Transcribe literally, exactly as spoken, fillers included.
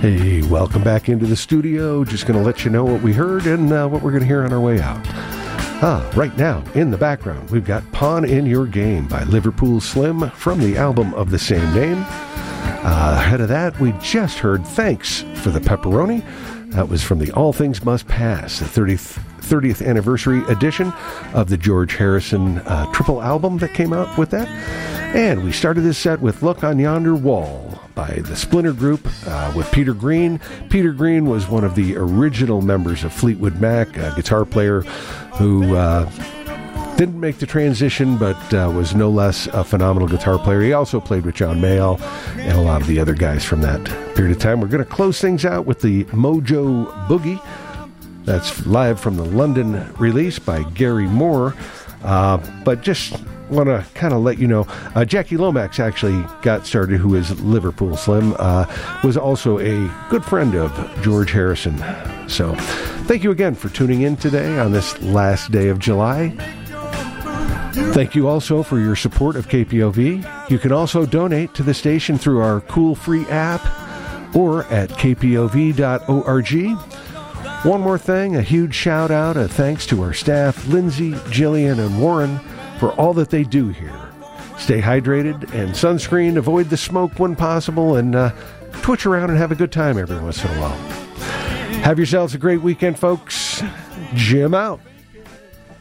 Hey, welcome back into the studio. Just going to let you know what we heard and uh, what we're going to hear on our way out. Ah, right now, in the background, we've got Pawn in Your Game by Liverpool Slim from the album of the same name. Uh, ahead of that, we just heard Thanks for the Pepperoni. That was from the All Things Must Pass, the thirtieth, thirtieth anniversary edition of the George Harrison uh, triple album that came out with that. And we started this set with Look on Yonder Wall by the Splinter Group uh, with Peter Green. Peter Green was one of the original members of Fleetwood Mac, a guitar player who uh, didn't make the transition, but uh, was no less a phenomenal guitar player. He also played with John Mayall and a lot of the other guys from that period of time. We're going to close things out with the Mojo Boogie. That's live from the London release by Gary Moore. Uh, but just want to kind of let you know, uh, Jackie Lomax actually got started, who is Liverpool Slim, uh, was also a good friend of George Harrison. So thank you again for tuning in today on this last day of July. Thank you also for your support of K P O V. You can also donate to the station through our cool free app or at k p o v dot org. One more thing, a huge shout out, a thanks to our staff, Lindsay, Jillian, and Warren, for all that they do here. Stay hydrated and sunscreen, avoid the smoke when possible, and uh, twitch around and have a good time every once in a while. Have yourselves a great weekend, folks. Jim out.